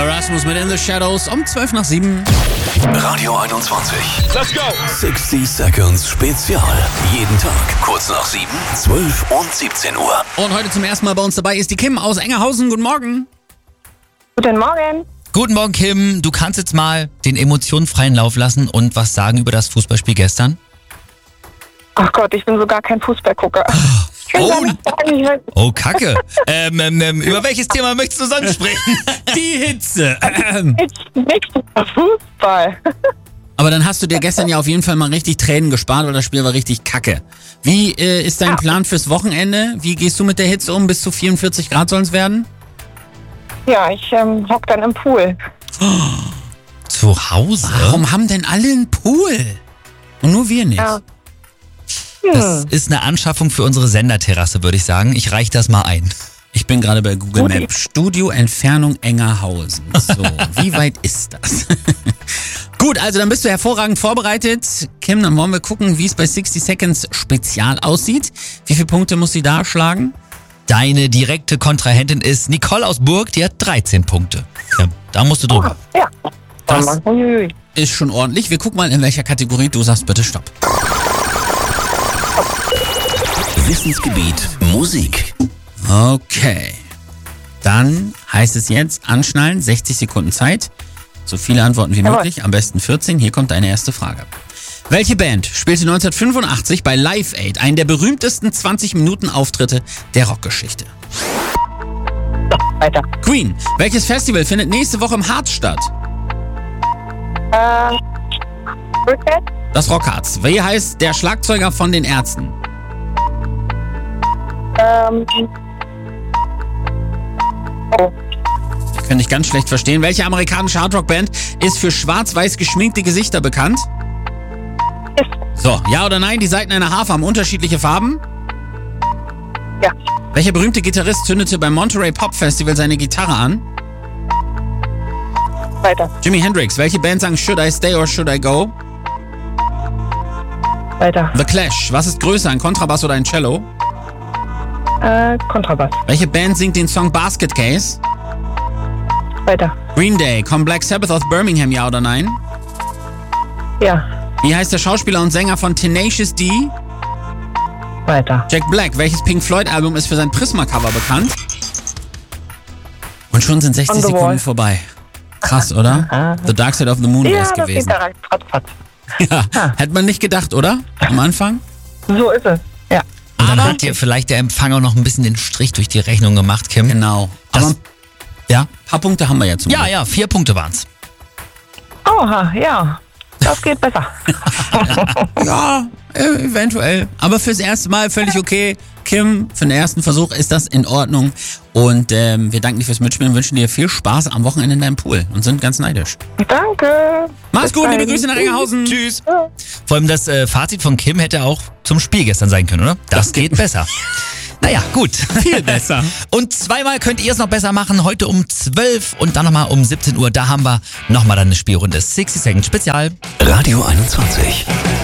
Erasmus mit In the Shadows um 7:12. Radio 21. Let's go! 60 Seconds Spezial. Jeden Tag kurz nach 7, 12 und 17 Uhr. Und heute zum ersten Mal bei uns dabei ist die Kim aus Engerhausen. Guten Morgen. Guten Morgen. Guten Morgen, Kim. Du kannst jetzt mal den Emotionen freien Lauf lassen und was sagen über das Fußballspiel gestern? Ach Gott, ich bin so gar kein Fußballgucker. Ich kann gar nicht sagen, ich weiß- Oh, Kacke. Über welches Thema möchtest du sonst sprechen? Die Hitze. Ich nichts über Fußball. Aber dann hast du dir gestern ja auf jeden Fall mal richtig Tränen gespart, weil das Spiel war richtig kacke. Wie ist dein Plan fürs Wochenende? Wie gehst du mit der Hitze um? Bis zu 44 Grad sollen es werden? Ja, ich hock dann im Pool. Zu Hause? Warum haben denn alle einen Pool? Und nur wir nicht. Ja. Das ist eine Anschaffung für unsere Senderterrasse, würde ich sagen. Ich reich das mal ein. Ich bin gerade bei Google Maps. Studio Entfernung Engerhausen. So, wie weit ist das? Gut, also dann bist du hervorragend vorbereitet. Kim, dann wollen wir gucken, wie es bei 60 Seconds Spezial aussieht. Wie viele Punkte muss sie da schlagen? Deine direkte Kontrahentin ist Nicole aus Burg, die hat 13 Punkte. Ja, da musst du drüber. Ja. Das Uiui. ist schon ordentlich. Wir gucken mal, in welcher Kategorie du sagst bitte Stopp. Wissensgebiet Musik. Okay. Dann heißt es jetzt anschnallen, 60 Sekunden Zeit. So viele Antworten wie Jawohl. möglich, am besten 14. Hier kommt deine erste Frage. Welche Band spielte 1985 bei Live Aid einen der berühmtesten 20-Minuten-Auftritte der Rockgeschichte? Weiter. Queen. Welches Festival findet nächste Woche im Harz statt? Cricket? Das Rockharz. Wie heißt der Schlagzeuger von den Ärzten? Oh. Ich kann dich ganz schlecht verstehen. Welche amerikanische Hardrock-Band ist für schwarz-weiß geschminkte Gesichter bekannt? So, ja oder nein? Die Seiten einer Harfe haben unterschiedliche Farben? Ja. Welcher berühmte Gitarrist zündete beim Monterey Pop Festival seine Gitarre an? Weiter. Jimi Hendrix. Welche Band sang Should I Stay or Should I Go? Weiter. The Clash. Was ist größer, ein Kontrabass oder ein Cello? Kontrabass. Welche Band singt den Song Basket Case? Weiter. Green Day. Kommt Black Sabbath aus Birmingham, ja oder nein? Ja. Wie heißt der Schauspieler und Sänger von Tenacious D? Weiter. Jack Black. Welches Pink Floyd Album ist für sein Prisma-Cover bekannt? Und schon sind 60 On the Sekunden Wall. vorbei. Krass, oder? The Dark Side of the Moon wäre Ja, es das geht gewesen. da rein. Ratzfatz. Ja, hätte man nicht gedacht, oder? Am Anfang? So ist es. Ja. Und dann Aber- hat dir vielleicht der Empfang auch noch ein bisschen den Strich durch die Rechnung gemacht, Kim. Genau. Das- Aber ein Ja? paar Punkte haben wir ja zum Glück. Ja, 4 Punkte waren's. Oha, ja. Das geht besser. Ja, eventuell. Aber fürs erste Mal völlig okay. Kim, für den ersten Versuch ist das in Ordnung. Und wir danken dir fürs Mitspielen, wünschen dir viel Spaß am Wochenende in deinem Pool und sind ganz neidisch. Danke. Mach's Bis gut, liebe dahin. Grüße nach Engerhausen. Tschüss. Vor allem das Fazit von Kim hätte auch zum Spiel gestern sein können, oder? Das geht besser. Naja, gut. Viel besser. Und zweimal könnt ihr es noch besser machen. Heute um 12 und dann nochmal um 17 Uhr. Da haben wir nochmal dann eine Spielrunde. 60 Seconds Spezial. Radio 21.